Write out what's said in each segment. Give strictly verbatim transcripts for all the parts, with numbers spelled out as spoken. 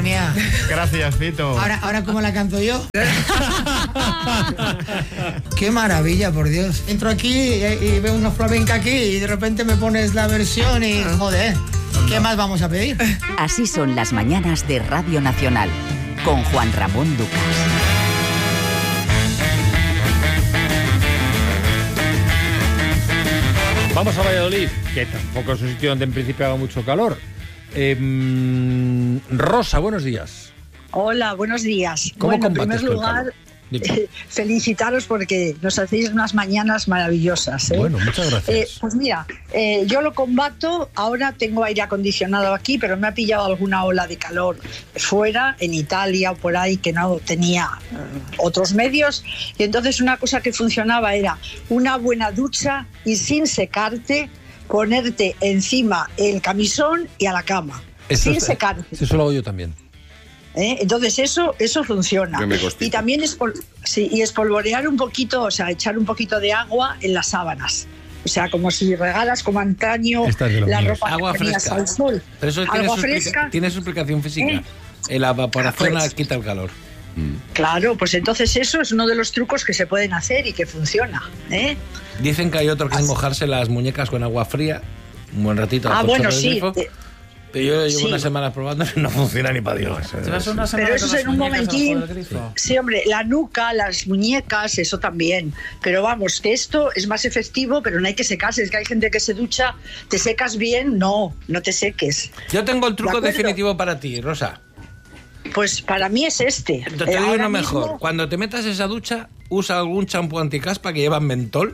Madre mía. Gracias, Fito. Ahora, ahora ¿cómo la canto yo? Qué maravilla, por Dios. Entro aquí y, y veo una flamenca aquí y de repente me pones la versión y joder, ¿qué más vamos a pedir? Así son las mañanas de Radio Nacional, con Juan Ramón Lucas. Vamos a Valladolid, que tampoco es un sitio donde en principio haga mucho calor. Eh, Rosa, buenos días. Hola, buenos días. ¿Cómo bueno, en combates primer tú el calor? lugar, eh, felicitaros porque nos hacéis unas mañanas maravillosas. ¿eh? Bueno, muchas gracias. Eh, pues mira, eh, yo lo combato, ahora tengo aire acondicionado aquí, pero me ha pillado alguna ola de calor fuera, en Italia o por ahí, que no tenía eh, otros medios. Y entonces una cosa que funcionaba era una buena ducha y sin secarte, ponerte encima el camisón y a la cama, Eso sin es- secarte. Eso lo hago yo también. ¿Eh? Entonces eso eso funciona. Que me constipa. Y también espol sí, y espolvorear un poquito, o sea, echar un poquito de agua en las sábanas. O sea, como si regalas como antaño Esta es de los la míos. ropa que Agua ponías fresca. al sol. Pero eso tiene Agua su, explica- fresca. tiene su explicación física. ¿Eh? Eh, La evaporación Pues- quita el calor. Claro, pues entonces eso es uno de los trucos que se pueden hacer y que funciona. ¿eh? Dicen que hay otro que es mojarse las muñecas con agua fría un buen ratito. Ah, bajo el bueno, chorro de sí. grifo. eh, Pero yo llevo sí. unas semanas probando y no funciona ni para Dios. Pero eso es en un momentín. Sí, hombre, la nuca, las muñecas, eso también. Pero vamos, que esto es más efectivo, pero no hay que secarse. Es que hay gente que se ducha, ¿te secas bien? No, no te seques. Yo tengo el truco ¿De acuerdo? definitivo para ti, Rosa. Pues para mí es este. Te Eh, digo ahora uno mismo- mejor. Cuando te metas esa ducha, usa algún champú anticaspa que lleva mentol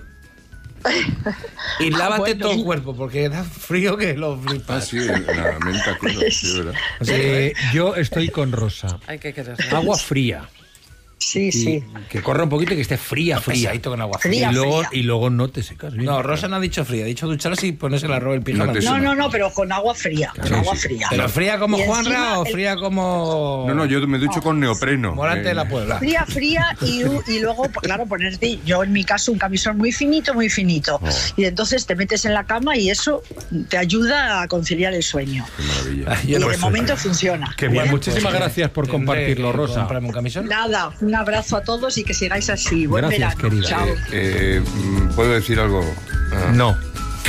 y lávate Ah, bueno. todo el cuerpo porque da frío que lo Ah, flipas. sí, la menta, claro, sí, ¿verdad? Eh, yo estoy con Rosa. Hay que quererlo. Agua fría. Sí, Y sí. que corra un poquito y que esté fría, fría. Pesadito con agua Fría. y, luego, fría. y luego no te secas bien. No, Rosa no ha dicho fría, ha dicho ducharse y ponerse el arroz el pijama. No te No, no, no, pero con agua fría. Con Sí, agua sí. fría. ¿Pero fría como Y Juanra encima o el- fría como...? No, no, yo me ducho con neopreno. Morante de la Eh, Puebla. Fría, fría y, y luego, pues, claro, ponerte, yo en mi caso, un camisón muy finito, muy finito. Oh. Y entonces te metes en la cama y eso te ayuda a conciliar el sueño. Qué maravilla. Ay, Y yo no de sé. momento funciona. Qué bien, ¿eh? muchísimas Pues, gracias por tendré compartirlo, que Rosa. comprarme un camisón. Nada, un abrazo a todos y que sigáis así. Buen Gracias, verano. querida. Chao. Eh, mm, ¿Puedo decir algo? Ah, No.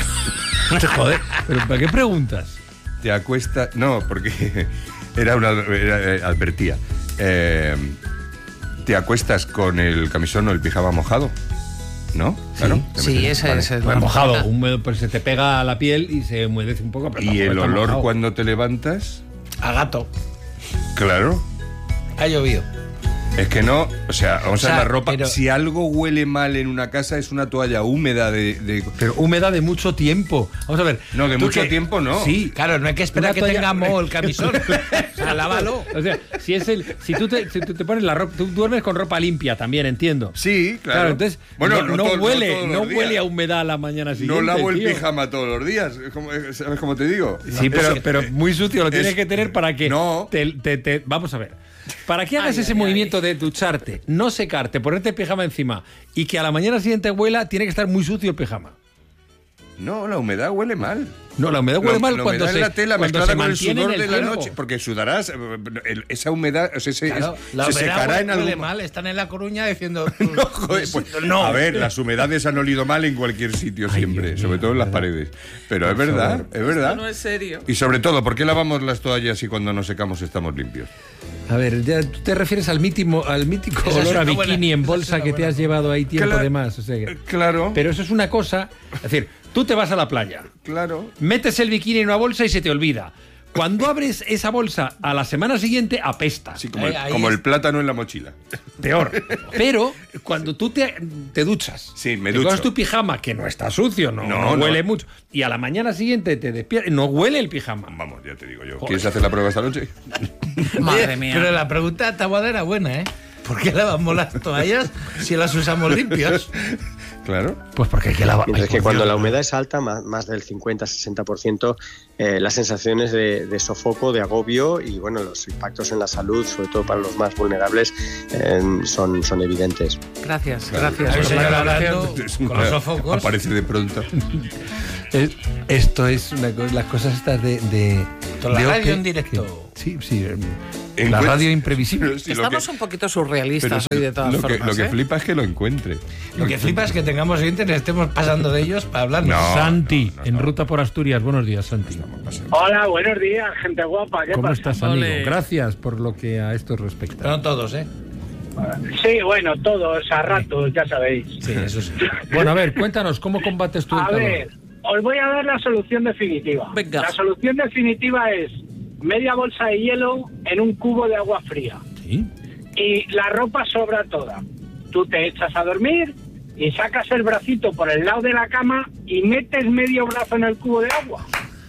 Joder, ¿pero para qué preguntas? Te acuestas... No, porque era una... era- eh, advertía. Eh, ¿Te acuestas con el camisón o el pijama mojado? ¿No? Claro. te Sí, metes- ese vale. es el... Bueno, mojado, húmedo, pues se te pega a la piel y se humedece un poco. Pero ¿Y tampoco el está olor mojado. cuando te levantas? A gato. Claro. Ha llovido. Es que no, o sea, vamos O sea, a ver, la ropa. pero- Si algo huele mal en una casa es una toalla húmeda de. de- Pero húmeda de mucho tiempo. Vamos a ver. No, de tú mucho que- tiempo no. Sí. Claro, no hay que esperar Una que toalla- tenga moho el camisón. O sea, lávalo. O sea, si es el, si tú te, si tú te pones la ropa, tú duermes con ropa limpia también, entiendo. Sí, claro. Claro, entonces bueno, no, no todo- huele, todos no los días. huele a humedad a la mañana siguiente. No lavo el tío. pijama todos los días. es como- ¿Sabes cómo te digo? Sí, pero, Es- pero muy sucio lo tienes es- que tener para que No. te, te- te- vamos a ver. Para que hagas Ay, ese ay, movimiento de ducharte, no secarte, ponerte el pijama encima y que a la mañana siguiente huela, tiene que estar muy sucio el pijama. No, la humedad huele mal. No, la humedad huele La- mal la cuando humedad se, es la tela cuando mezclada se con el mantiene sudor en de el la cuerpo. noche. Porque sudarás. eh, el- esa humedad. O sea, ese- Claro, es- la se humedad secará huele, en algún. huele mal. Están en La Coruña diciendo... No, joder, pues, no. A ver, las humedades han olido mal en cualquier sitio Ay, siempre, Dios sobre mío, todo en las ¿verdad? paredes. Pero Por es verdad, favor. es verdad. No es serio. Y sobre todo, ¿por qué lavamos las toallas y cuando nos secamos estamos limpios? A ver, ya, tú te refieres al mítico, al mítico Esa es olor a una bikini buena- en esa es bolsa una que te buena. has llevado ahí tiempo Claro. de más. O sea que- Claro, pero eso es una cosa. Es decir, tú te vas a la playa, claro. metes el bikini en una bolsa y se te olvida. Cuando abres esa bolsa a la semana siguiente, apesta. Así como, Ahí- el, ahí como es- el plátano en la mochila. Peor. Pero cuando tú te, te duchas, Sí, me te ducho. coges tu pijama, que no está sucio, no, No, no no. huele mucho, y a la mañana siguiente te despiertas, no huele el pijama. Vamos, ya te digo yo. Joder. ¿Quieres hacer la prueba esta noche? Madre Oye, mía. Pero la pregunta de Taboada era buena, ¿eh? ¿Por qué lavamos las toallas si las usamos limpios? Claro. Pues porque hay que lavar. Mientras Ay, que por cuando Dios. la humedad es alta, más, más del cincuenta a sesenta por ciento, eh, las sensaciones de, de sofoco, de agobio y bueno, los impactos en la salud, sobre todo para los más vulnerables, eh, son, son evidentes. Gracias, Claro. gracias. Hay un por la señor aclaración. hablando Es con una- los sofocos. Aparece de pronto. Es- esto es una cosa, las cosas estas de, de directo, la Veo radio que- en directo. que- sí, sí. em, Encuent- La radio imprevisible. Sí, lo Estamos que- un poquito surrealistas pero hoy de todas lo que, formas. lo que ¿eh? flipa es que lo encuentre. Lo que flipa es que tengamos oyentes y estemos pasando de ellos para hablar. No. Santi, no, no, en no. ruta por Asturias. Buenos días, Santi. Hola, buenos días, gente guapa. ¿Qué ¿Cómo pasa? estás, amigo? Ole. Gracias por lo que a esto respecta. Pero no todos, ¿eh? Sí, bueno, todos a ratos, ya sabéis. Sí, eso sí. Bueno, a ver, cuéntanos, ¿cómo combates tú el A calor? ver, os voy a dar la solución definitiva. Venga. La solución definitiva es media bolsa de hielo en un cubo de agua fría. ¿Sí? Y la ropa sobra toda. Tú te echas a dormir y sacas el bracito por el lado de la cama y metes medio brazo en el cubo de agua.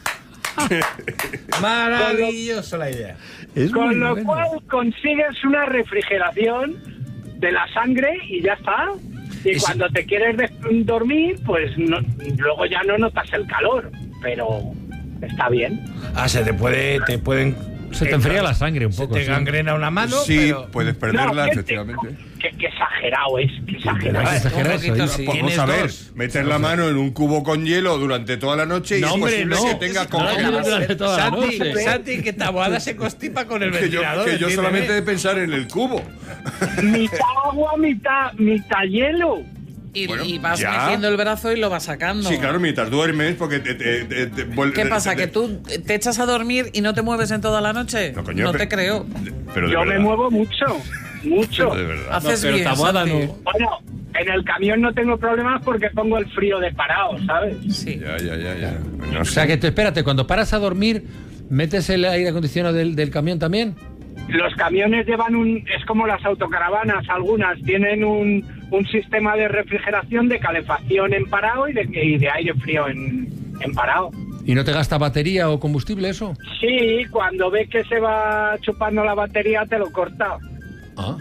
Maravillosa la idea. Es muy Con lo bueno. cual consigues una refrigeración de la sangre y ya está. Y Eso- cuando te quieres des- dormir, pues no- luego ya no notas el calor, pero está bien. Ah, se te puede, te pueden... Se te enfría la sangre un Se poco. te sí. gangrena una mano, Sí, pero... puedes perderla, No, efectivamente. Qué, qué exagerado es, qué exagerado. Hay que exagerar un eso, poquito ¿eh? sí. Pues Tienes vamos a ver, dos. meter la mano en un cubo con hielo durante toda la noche y No, es hombre, posible no. que tenga No, congelación. durante toda la Santi, noche. Santi, que tabuada se constipa con el Que yo, ventilador. que yo entiéndeme. solamente de pensar en el cubo. Mitad agua, mitad, mitad hielo. Y, Bueno, y vas ya. metiendo el brazo y lo vas sacando. Sí, claro, mientras duermes, porque te, te- te- te vuelve- ¿Qué pasa? te- ¿Que tú te echas a dormir y no te mueves en toda la noche? No, coño, te pero- creo. Pero de Yo verdad. me muevo mucho, mucho. Pero de verdad. Haces pero bien, tabuada Santi. no. Bueno, en el camión no tengo problemas porque pongo el frío de parado, ¿sabes? Sí. Ya, ya, ya, ya. No O sé. sea, que te, espérate, cuando paras a dormir, ¿metes el aire acondicionado del, del camión también? Los camiones llevan un... Es como las autocaravanas, algunas tienen un, un sistema de refrigeración, de calefacción en parado y de, y de aire frío en, en parado. ¿Y no te gasta batería o combustible eso? Sí, cuando ves que se va chupando la batería te lo corta. Ah.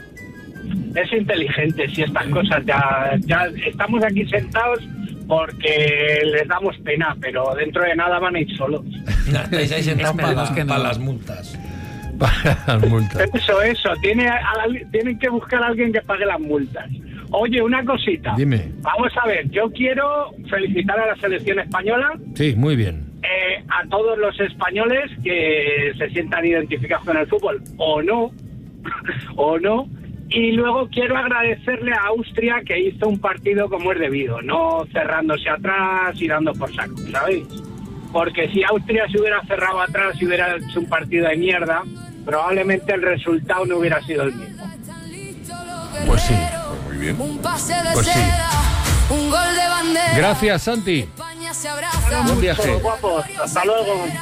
Es inteligente, si estas cosas ya, ya estamos aquí sentados porque les damos pena, pero dentro de nada van a ir solos. No, estáis ahí sentados para, Esperemos que no. para las multas. Para las multas. Eso, eso, tiene, a- tienen que buscar a alguien que pague las multas. Oye, una cosita. Dime. Vamos a ver, yo quiero felicitar a la selección española, Sí, muy bien. eh, a todos los españoles que se sientan identificados con el fútbol, o no, o no. Y luego quiero agradecerle a Austria que hizo un partido como es debido, no cerrándose atrás y dando por saco, ¿sabéis? Porque si Austria se hubiera cerrado atrás y hubiera hecho un partido de mierda, probablemente el resultado no hubiera sido el mismo. Pues sí. Muy bien. Un pase de Pues sí. seda, un gol de bandera. Gracias, Santi. España se abraza. Buen viaje. Guapos, hasta luego.